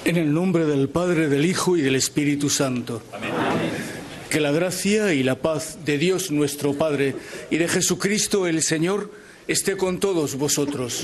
En el nombre del Padre, del Hijo y del Espíritu Santo. Amén. Que la gracia y la paz de Dios nuestro Padre y de Jesucristo el Señor esté con todos vosotros.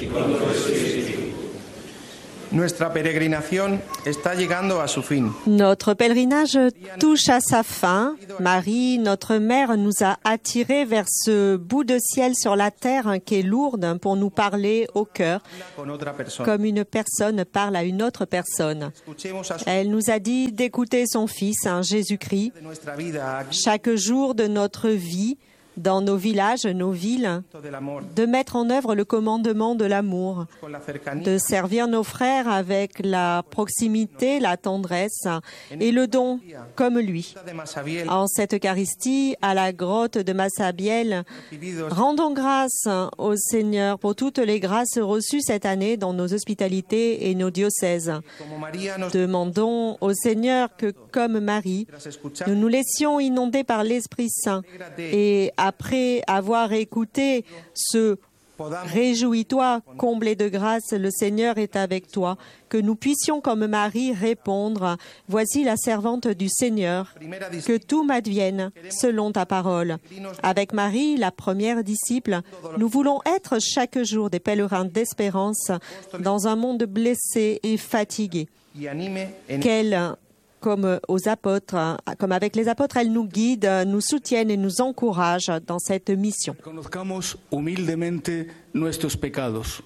Nuestra peregrinación está llegando a su fin. Notre pèlerinage touche à sa fin. Marie, notre mère, nous a attirés vers ce bout de ciel sur la terre qui est lourde pour nous parler au cœur, comme une personne parle à une autre personne. Elle nous a dit d'écouter son Fils, Jésus-Christ, chaque jour de notre vie, dans nos villages, nos villes, de mettre en œuvre le commandement de l'amour, de servir nos frères avec la proximité, la tendresse et le don comme lui. En cette Eucharistie, à la grotte de Massabielle, rendons grâce au Seigneur pour toutes les grâces reçues cette année dans nos hospitalités et nos diocèses. Demandons au Seigneur que, comme Marie, nous nous laissions inonder par l'Esprit Saint et après avoir écouté ce « Réjouis-toi, comblé de grâce, le Seigneur est avec toi », que nous puissions comme Marie répondre « Voici la servante du Seigneur, que tout m'advienne selon ta parole ». Avec Marie, la première disciple, nous voulons être chaque jour des pèlerins d'espérance dans un monde blessé et fatigué. Qu'elle, comme avec les apôtres, elle nous guide, nous soutienne et nous encourage dans cette mission. Reconozcamos humildemente nuestros pecados.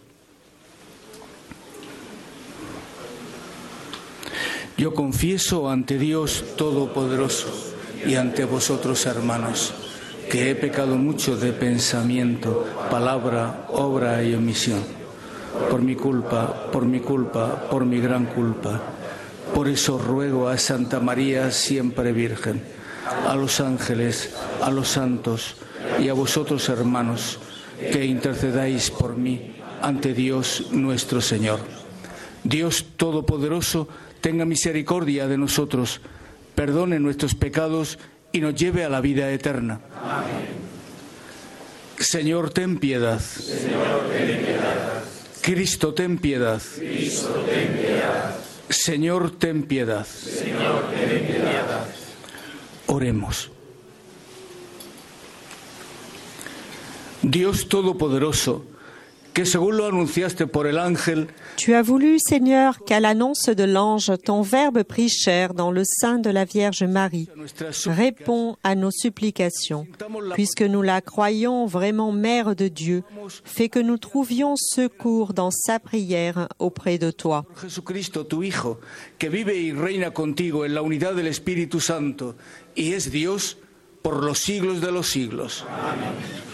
Yo confieso ante Dios Todopoderoso y ante vosotros, hermanos, que he pecado mucho de pensamiento, palabra, obra y omisión. Por mi culpa, por mi gran culpa. Por eso ruego a Santa María, siempre Virgen, a los ángeles, a los santos y a vosotros, hermanos, que intercedáis por mí ante Dios nuestro Señor. Dios Todopoderoso, tenga misericordia de nosotros, perdone nuestros pecados y nos lleve a la vida eterna. Amén. Señor, ten piedad. Señor, ten piedad. Cristo, ten piedad. Cristo, ten piedad. Señor, ten piedad. Señor, ten piedad. Oremos. Dios Todopoderoso, que según lo anunciaste por el ángel, tu as voulu, Seigneur, qu'à l'annonce de l'ange, ton Verbe prit chair dans le sein de la Vierge Marie. Réponds à nos supplications, puisque nous la croyons vraiment Mère de Dieu. Fais que nous trouvions secours dans sa prière auprès de toi. Jesucristo, tu Hijo, que vive y reina contigo en la unidad del Espíritu Santo y es Dios por los siglos de los siglos. Amén.